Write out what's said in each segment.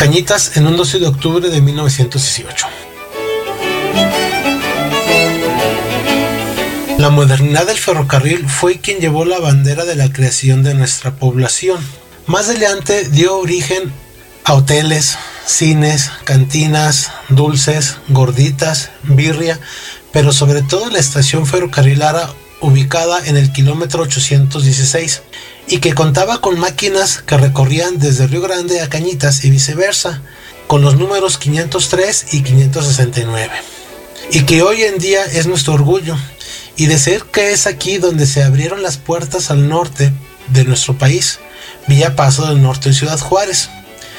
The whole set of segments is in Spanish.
Cañitas en un 12 de octubre de 1918. La modernidad del ferrocarril fue quien llevó la bandera de la creación de nuestra población. Más adelante dio origen a hoteles, cines, cantinas, dulces, gorditas, birria, pero sobre todo la estación ferrocarrilera ubicada en el kilómetro 816 y que contaba con máquinas que recorrían desde Río Grande a Cañitas y viceversa, con los números 503 y 569, y que hoy en día es nuestro orgullo, y decir que es aquí donde se abrieron las puertas al norte de nuestro país, vía Paso del Norte y Ciudad Juárez.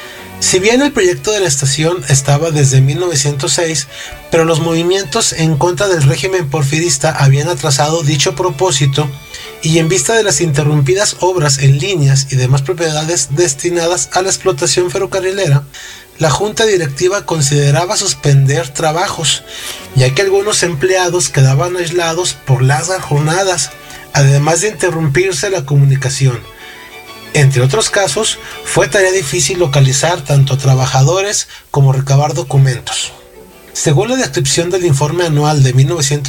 Si bien el proyecto de la estación estaba desde 1906, pero los movimientos en contra del régimen porfirista habían atrasado dicho propósito, y en vista de las interrumpidas obras en líneas y demás propiedades destinadas a la explotación ferrocarrilera, la junta directiva consideraba suspender trabajos, ya que algunos empleados quedaban aislados por largas jornadas, además de interrumpirse la comunicación. Entre otros casos, fue tarea difícil localizar tanto a trabajadores como recabar documentos. Según la descripción del informe anual de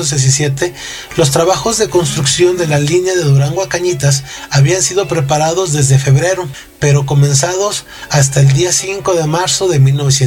1917, los trabajos de construcción de la línea de Durango a Cañitas habían sido preparados desde febrero, pero comenzados hasta el día 5 de marzo de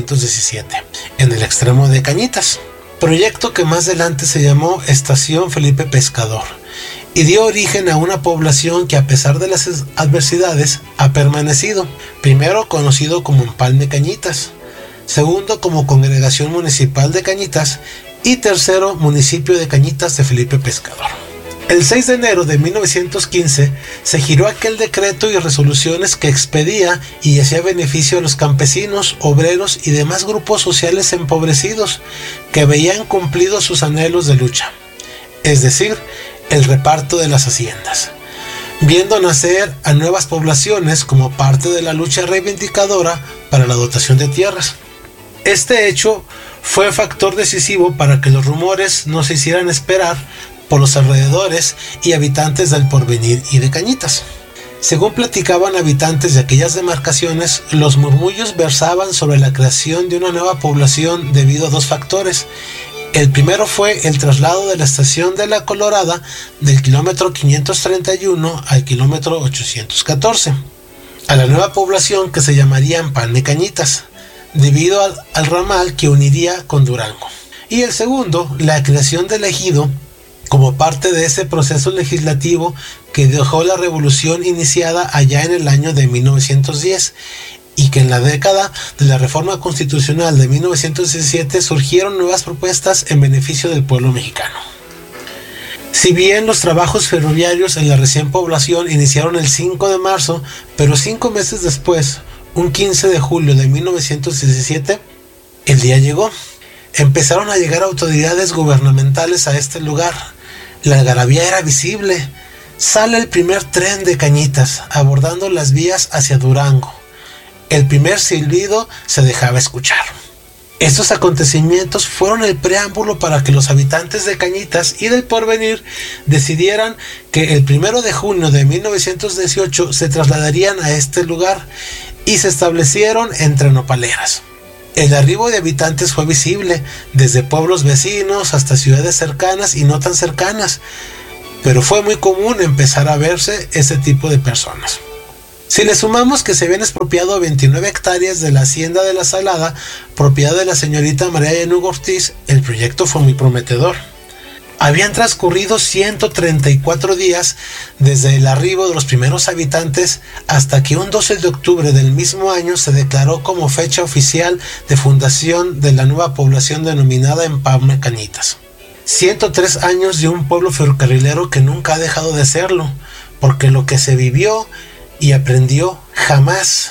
1917, en el extremo de Cañitas, proyecto que más adelante se llamó Estación Felipe Pescador, y dio origen a una población que, a pesar de las adversidades, ha permanecido, primero conocido como Empalme Cañitas, segundo como Congregación Municipal de Cañitas y tercero Municipio de Cañitas de Felipe Pescador. El 6 de enero de 1915 se giró aquel decreto y resoluciones que expedía y hacía beneficio a los campesinos, obreros y demás grupos sociales empobrecidos que veían cumplidos sus anhelos de lucha, es decir, el reparto de las haciendas, viendo nacer a nuevas poblaciones como parte de la lucha reivindicadora para la dotación de tierras. Este hecho fue factor decisivo para que los rumores no se hicieran esperar por los alrededores y habitantes del Porvenir y de Cañitas. Según platicaban habitantes de aquellas demarcaciones, los murmullos versaban sobre la creación de una nueva población debido a dos factores. El primero fue el traslado de la estación de La Colorada del kilómetro 531 al kilómetro 814, a la nueva población que se llamaría Empalme Cañitas, debido al ramal que uniría con Durango. Y el segundo, la creación del ejido como parte de ese proceso legislativo que dejó la revolución iniciada allá en el año de 1910, y que en la década de la reforma constitucional de 1917 surgieron nuevas propuestas en beneficio del pueblo mexicano. Si bien los trabajos ferroviarios en la recién población iniciaron el 5 de marzo, pero 5 meses después, un 15 de julio de 1917, el día llegó. Empezaron a llegar autoridades gubernamentales a este lugar. La algarabía era visible. Sale el primer tren de Cañitas, abordando las vías hacia Durango. El primer silbido se dejaba escuchar. Estos acontecimientos fueron el preámbulo para que los habitantes de Cañitas y del Porvenir decidieran que el 1 de junio de 1918 se trasladarían a este lugar y se establecieron entre nopaleras. El arribo de habitantes fue visible, desde pueblos vecinos hasta ciudades cercanas y no tan cercanas, pero fue muy común empezar a verse ese tipo de personas. Si le sumamos que se habían expropiado 29 hectáreas de la hacienda de La Salada, propiedad de la señorita María Llanugo Ortiz, el proyecto fue muy prometedor. Habían transcurrido 134 días desde el arribo de los primeros habitantes hasta que un 12 de octubre del mismo año se declaró como fecha oficial de fundación de la nueva población denominada Empalme Cañitas. 103 años de un pueblo ferrocarrilero que nunca ha dejado de serlo, porque lo que se vivió y aprendió jamás,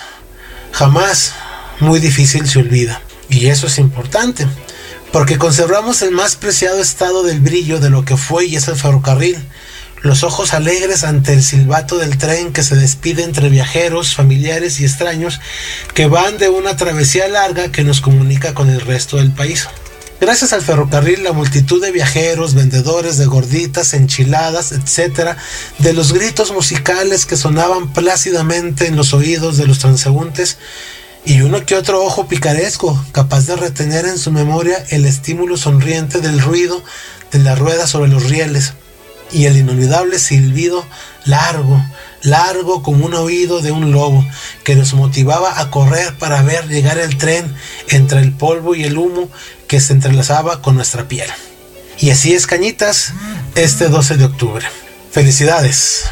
muy difícil se olvida. Y eso es importante, porque conservamos el más preciado estado del brillo de lo que fue y es el ferrocarril, los ojos alegres ante el silbato del tren que se despide entre viajeros, familiares y extraños que van de una travesía larga que nos comunica con el resto del país. Gracias al ferrocarril, la multitud de viajeros, vendedores de gorditas, enchiladas, etc., de los gritos musicales que sonaban plácidamente en los oídos de los transeúntes, y uno que otro ojo picaresco, capaz de retener en su memoria el estímulo sonriente del ruido de la rueda sobre los rieles, y el inolvidable silbido largo, largo como un oído de un lobo, que nos motivaba a correr para ver llegar el tren entre el polvo y el humo que se entrelazaba con nuestra piel. Y así es, Cañitas, este 12 de octubre. ¡Felicidades!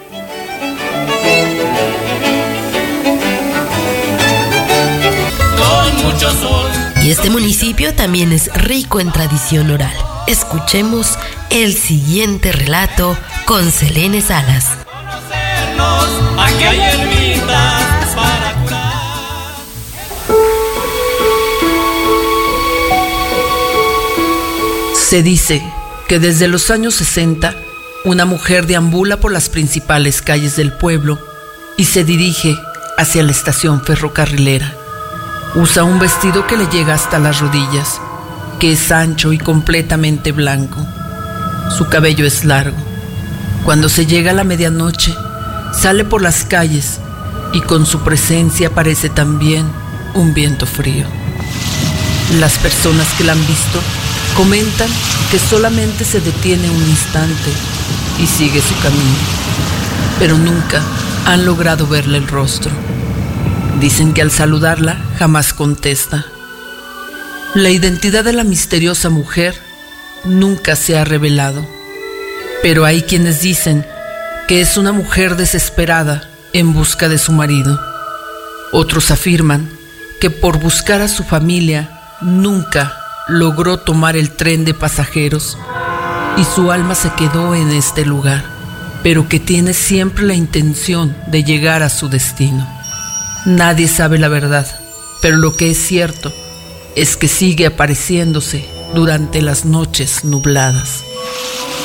Y este municipio también es rico en tradición oral. Escuchemos el siguiente relato con Selene Salas. Aquí hay ermitas para curar. Se dice que desde los años 60, una mujer deambula por las principales calles del pueblo y se dirige hacia la estación ferrocarrilera. Usa un vestido que le llega hasta las rodillas, que es ancho y completamente blanco. Su cabello es largo. Cuando se llega a la medianoche, sale por las calles y con su presencia aparece también un viento frío. Las personas que la han visto comentan que solamente se detiene un instante y sigue su camino, pero nunca han logrado verle el rostro. Dicen que al saludarla jamás contesta. La identidad de la misteriosa mujer nunca se ha revelado, pero hay quienes dicen que es una mujer desesperada en busca de su marido. Otros afirman que por buscar a su familia nunca logró tomar el tren de pasajeros y su alma se quedó en este lugar, pero que tiene siempre la intención de llegar a su destino. Nadie sabe la verdad, pero lo que es cierto es que sigue apareciéndose durante las noches nubladas.